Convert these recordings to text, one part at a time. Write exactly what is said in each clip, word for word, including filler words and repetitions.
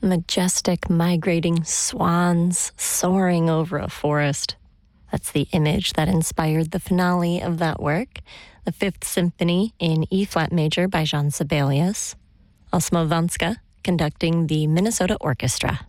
Majestic migrating swans soaring over a forest. That's the image that inspired the finale of that work, the Fifth Symphony in E-flat major by Jean Sibelius. Osmo Vanska conducting the Minnesota Orchestra.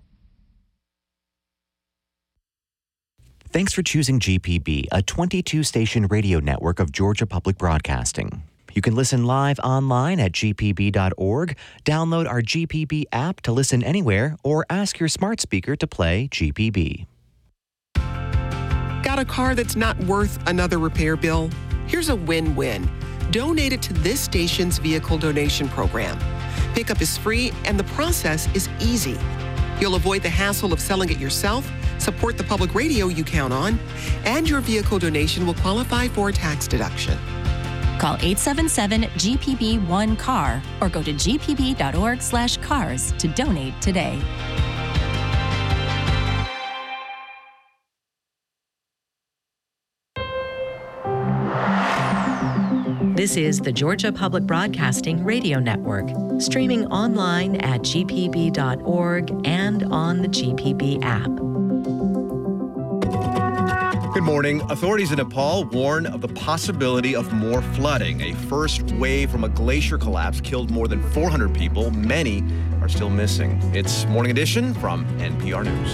Thanks for choosing G P B, a twenty-two station radio network of Georgia Public Broadcasting. You can listen live online at g p b dot org, download our G P B app to listen anywhere, or ask your smart speaker to play G P B. Got a car that's not worth another repair bill? Here's a win-win. Donate it to this station's vehicle donation program. Pickup is free and the process is easy. You'll avoid the hassle of selling it yourself, support the public radio you count on, and your vehicle donation will qualify for a tax deduction. Call eight seven seven G P B one C A R or go to g p b dot org slash cars to donate today. This is the Georgia Public Broadcasting Radio Network, streaming online at g p b dot org and on the G P B app. Good morning. Authorities in Nepal warn of the possibility of more flooding. A first wave from a glacier collapse killed more than four hundred people. Many are still missing. It's Morning Edition from N P R News.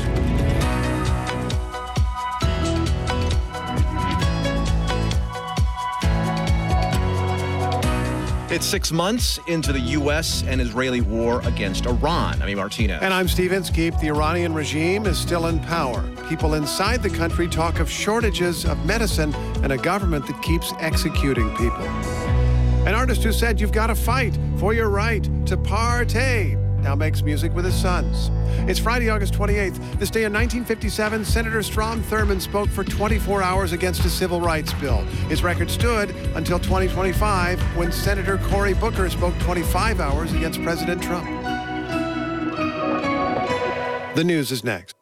It's six months into the U S and Israeli war against Iran. I'm Martinez. And I'm Steve Inskeep. The Iranian regime is still in power. People inside the country talk of shortages of medicine and a government that keeps executing people. An artist who said you've got to fight for your right to partay now makes music with his sons. It's Friday, August twenty-eighth. This day in nineteen fifty-seven, Senator Strom Thurmond spoke for twenty-four hours against a civil rights bill. His record stood until twenty twenty-five, when Senator Cory Booker spoke twenty-five hours against President Trump. The news is next.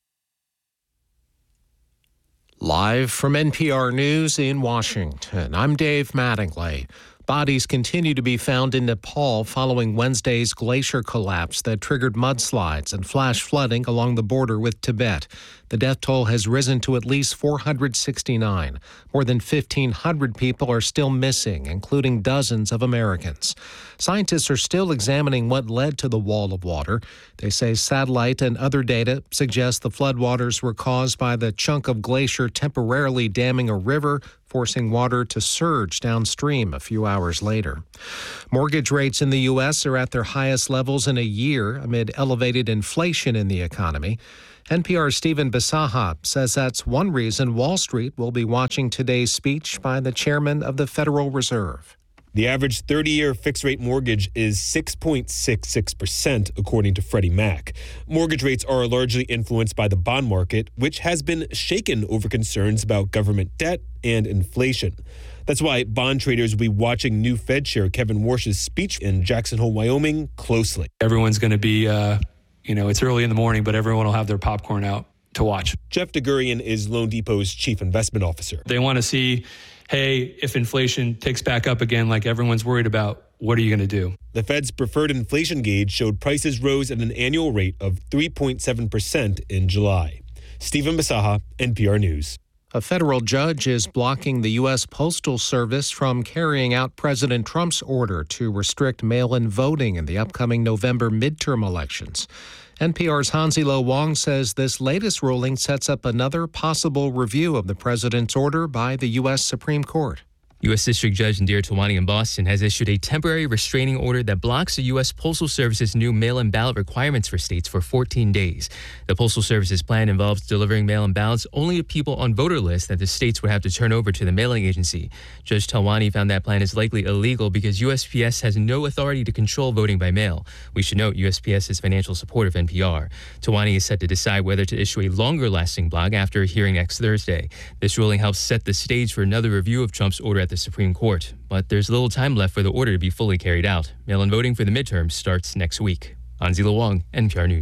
Live from N P R News in Washington, I'm Dave Mattingly. Bodies continue to be found in Nepal following Wednesday's glacier collapse that triggered mudslides and flash flooding along the border with Tibet. The death toll has risen to at least four hundred sixty-nine. More than fifteen hundred people are still missing, including dozens of Americans. Scientists are still examining what led to the wall of water. They say satellite and other data suggest the floodwaters were caused by the chunk of glacier temporarily damming a river, forcing water to surge downstream a few hours later. Mortgage rates in the U S are at their highest levels in a year amid elevated inflation in the economy. N P R's Stephen Bisaha says that's one reason Wall Street will be watching today's speech by the chairman of the Federal Reserve. The average thirty-year fixed-rate mortgage is six point six six percent, according to Freddie Mac. Mortgage rates are largely influenced by the bond market, which has been shaken over concerns about government debt and inflation. That's why bond traders will be watching new Fed Chair Kevin Warsh's speech in Jackson Hole, Wyoming, closely. Everyone's going to be, uh, you know, it's early in the morning, but everyone will have their popcorn out to watch. Jeff DeGurian is Loan Depot's chief investment officer. They want to see, hey, if inflation ticks back up again like everyone's worried about, what are you going to do? The Fed's preferred inflation gauge showed prices rose at an annual rate of three point seven percent in July. Stephen Bisaha, N P R News. A federal judge is blocking the U S Postal Service from carrying out President Trump's order to restrict mail-in voting in the upcoming November midterm elections. N P R's Hansi-Lo Wong says this latest ruling sets up another possible review of the president's order by the U S Supreme Court. U S District Judge Indira Tawani in Boston has issued a temporary restraining order that blocks the U S Postal Service's new mail-in ballot requirements for states for fourteen days. The Postal Service's plan involves delivering mail-in ballots only to people on voter lists that the states would have to turn over to the mailing agency. Judge Tawani found that plan is likely illegal because U S P S has no authority to control voting by mail. We should note U S P S is financial support of N P R. Tawani is set to decide whether to issue a longer-lasting block after a hearing next Thursday. This ruling helps set the stage for another review of Trump's order at the Supreme Court, but there's little time left for the order to be fully carried out. Mail-in voting for the midterms starts next week. Hansi-Lo Wong, N P R News.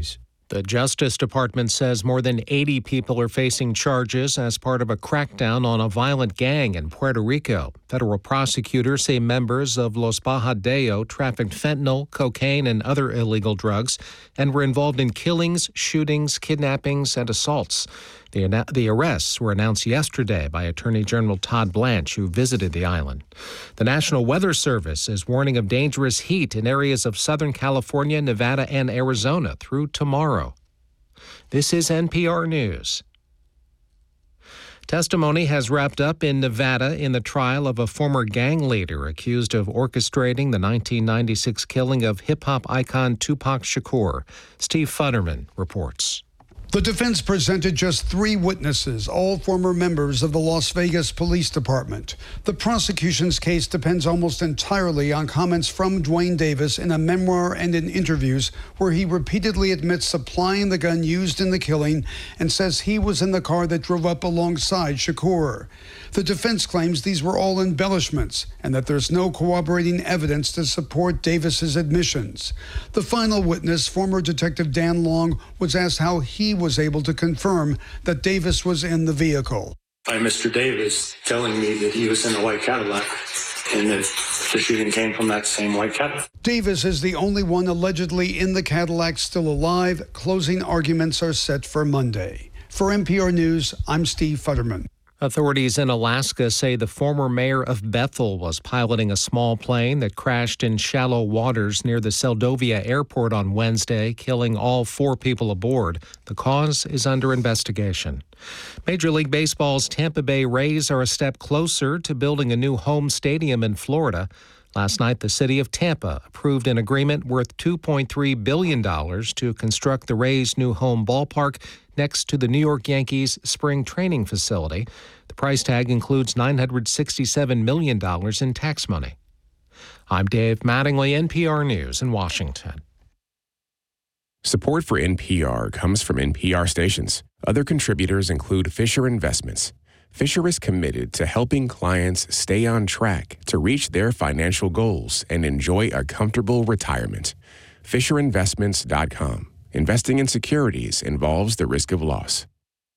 The Justice Department says more than eighty people are facing charges as part of a crackdown on a violent gang in Puerto Rico. Federal prosecutors say members of Los Bajadeo trafficked fentanyl, cocaine, and other illegal drugs and were involved in killings, shootings, kidnappings, and assaults. The, the arrests were announced yesterday by Attorney General Todd Blanche, who visited the island. The National Weather Service is warning of dangerous heat in areas of Southern California, Nevada, and Arizona through tomorrow. This is N P R News. Testimony has wrapped up in Nevada in the trial of a former gang leader accused of orchestrating the nineteen ninety-six killing of hip-hop icon Tupac Shakur. Steve Futterman reports. The defense presented just three witnesses, all former members of the Las Vegas Police Department. The prosecution's case depends almost entirely on comments from Duane Davis in a memoir and in interviews where he repeatedly admits supplying the gun used in the killing and says he was in the car that drove up alongside Shakur. The defense claims these were all embellishments and that there's no corroborating evidence to support Davis's admissions. The final witness, former Detective Dan Long, was asked how he was able to confirm that Davis was in the vehicle. By Mister Davis telling me that he was in a white Cadillac and that the shooting came from that same white Cadillac. Davis is the only one allegedly in the Cadillac still alive. Closing arguments are set for Monday. For N P R News, I'm Steve Futterman. Authorities in Alaska say the former mayor of Bethel was piloting a small plane that crashed in shallow waters near the Seldovia airport on Wednesday, killing all four people aboard. The cause is under investigation. Major League Baseball's Tampa Bay Rays are a step closer to building a new home stadium in Florida. Last night, the city of Tampa approved an agreement worth two point three billion dollars to construct the Rays' new home ballpark next to the New York Yankees' spring training facility. The price tag includes nine hundred sixty-seven million dollars in tax money. I'm Dave Mattingly, N P R News in Washington. Support for N P R comes from N P R stations. Other contributors include Fisher Investments. Fisher is committed to helping clients stay on track to reach their financial goals and enjoy a comfortable retirement. Fisher Investments dot com. Investing in securities involves the risk of loss.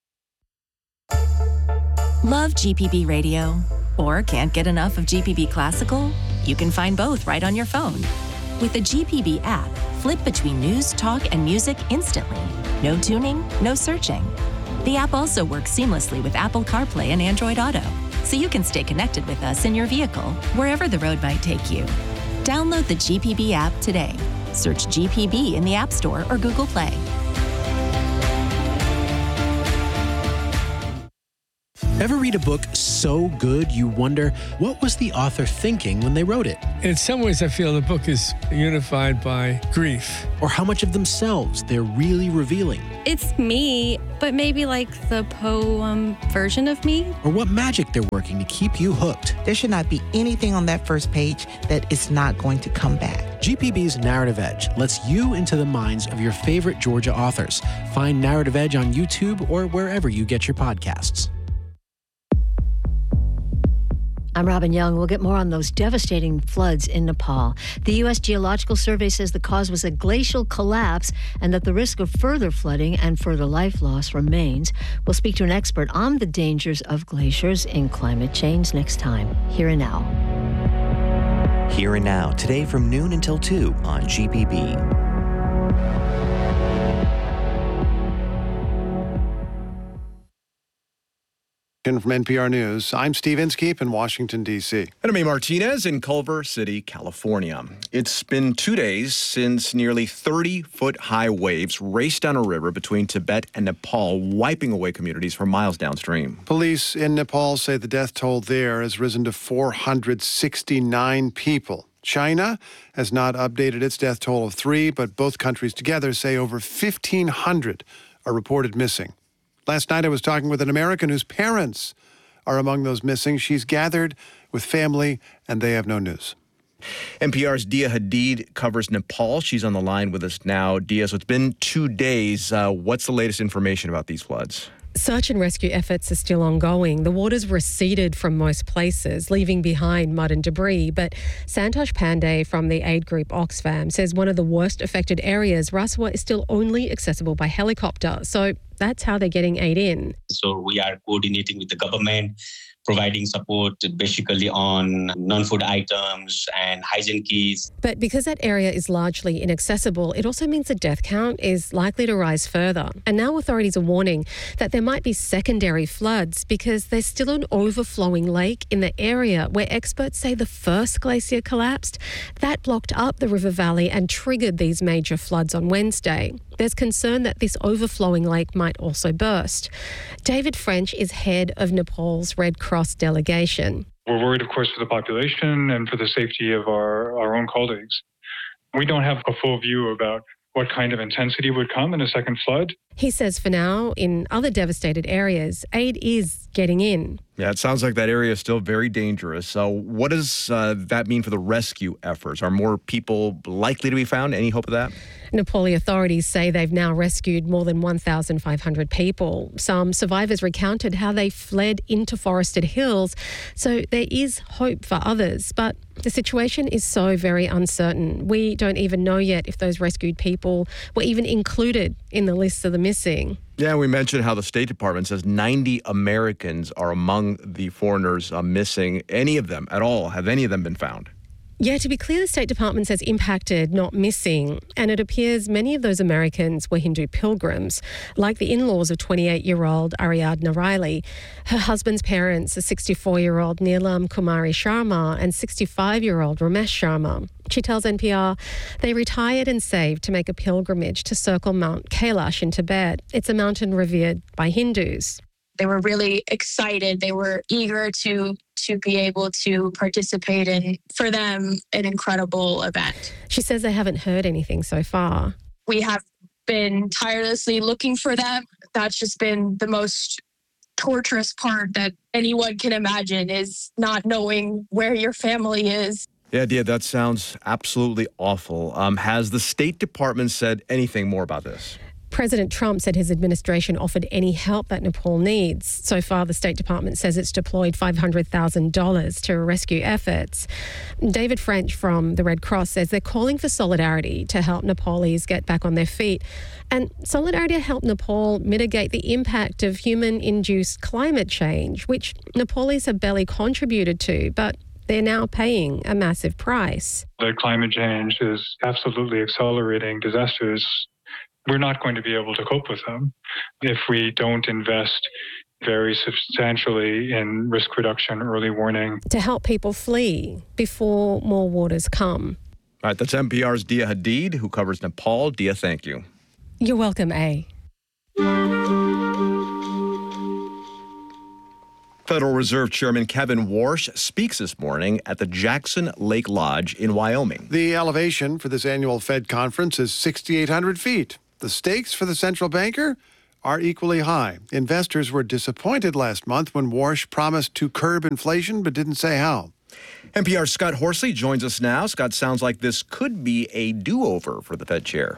Love G P B Radio? Or can't get enough of G P B Classical? You can find both right on your phone. With the G P B app, flip between news, talk, and music instantly. No tuning, no searching. The app also works seamlessly with Apple CarPlay and Android Auto, so you can stay connected with us in your vehicle, wherever the road might take you. Download the G P B app today. Search G P B in the App Store or Google Play. Ever read a book so good you wonder, what was the author thinking when they wrote it? In some ways, I feel the book is unified by grief. Or how much of themselves they're really revealing. It's me, but maybe like the poem version of me. Or what magic they're working to keep you hooked. There should not be anything on that first page that is not going to come back. G P B's Narrative Edge lets you into the minds of your favorite Georgia authors. Find Narrative Edge on YouTube or wherever you get your podcasts. I'm Robin Young. We'll get more on those devastating floods in Nepal. The U S Geological Survey says the cause was a glacial collapse and that the risk of further flooding and further life loss remains. We'll speak to an expert on the dangers of glaciers in climate change next time. Here and Now. Here and Now, today from noon until two on G P B. From N P R News, I'm Steve Inskeep in Washington, D C. And I'm A. Martinez in Culver City, California. It's been two days since nearly thirty-foot-high waves raced down a river between Tibet and Nepal, wiping away communities for miles downstream. Police in Nepal say the death toll there has risen to four hundred sixty-nine people. China has not updated its death toll of three, but both countries together say over fifteen hundred are reported missing. Last night I was talking with an American whose parents are among those missing. She's gathered with family, and they have no news. N P R's Dia Hadid covers Nepal. She's on the line with us now. Dia, so it's been two days. Uh, what's the latest information about these floods? Search and rescue efforts are still ongoing. The water's receded from most places, leaving behind mud and debris. But Santosh Pandey from the aid group Oxfam says one of the worst affected areas, Raswa, is still only accessible by helicopter. So that's how they're getting aid in. So we are coordinating with the government, providing support basically on non-food items and hygiene kits. But because that area is largely inaccessible, it also means the death count is likely to rise further. And now authorities are warning that there might be secondary floods because there's still an overflowing lake in the area where experts say the first glacier collapsed. That blocked up the river valley and triggered these major floods on Wednesday. There's concern that this overflowing lake might also burst. David French is head of Nepal's Red Cross delegation. We're worried, of course, for the population and for the safety of our, our own colleagues. We don't have a full view about what kind of intensity would come in a second flood. He says for now, in other devastated areas, aid is getting in. Yeah, it sounds like that area is still very dangerous. So what does uh, that mean for the rescue efforts? Are more people likely to be found? Any hope of that? Nepali authorities say they've now rescued more than one thousand five hundred people. Some survivors recounted how they fled into forested hills, so there is hope for others. But the situation is so very uncertain. We don't even know yet if those rescued people were even included in the list of the missing. Yeah, we mentioned how the State Department says ninety Americans are among the foreigners uh, missing. Any of them at all? Have any of them been found? Yeah, to be clear, the State Department says impacted, not missing. And it appears many of those Americans were Hindu pilgrims, like the in-laws of twenty-eight-year-old Ariadna Riley. Her husband's parents are sixty-four-year-old Neelam Kumari Sharma and sixty-five-year-old Ramesh Sharma. She tells N P R they retired and saved to make a pilgrimage to circle Mount Kailash in Tibet. It's a mountain revered by Hindus. They were really excited. They were eager to to be able to participate in, for them, an incredible event. She says they haven't heard anything so far. We have been tirelessly looking for them. That's just been the most torturous part that anyone can imagine, is not knowing where your family is. Yeah, Dia, that sounds absolutely awful. Um, has the State Department said anything more about this? President Trump said his administration offered any help that Nepal needs. So far, the State Department says it's deployed five hundred thousand dollars to rescue efforts. David French from the Red Cross says they're calling for solidarity to help Nepalese get back on their feet, and solidarity to help Nepal mitigate the impact of human-induced climate change, which Nepalese have barely contributed to, but they're now paying a massive price. The climate change is absolutely accelerating disasters. We're not going to be able to cope with them if we don't invest very substantially in risk reduction, early warning. To help people flee before more waters come. All right, that's N P R's Dia Hadid, who covers Nepal. Dia, thank you. You're welcome, A. Federal Reserve Chairman Kevin Warsh speaks this morning at the Jackson Lake Lodge in Wyoming. The elevation for this annual Fed conference is six thousand eight hundred feet. The stakes for the central banker are equally high. Investors were disappointed last month when Warsh promised to curb inflation but didn't say how. N P R's Scott Horsley joins us now. Scott, sounds like this could be a do-over for the Fed chair.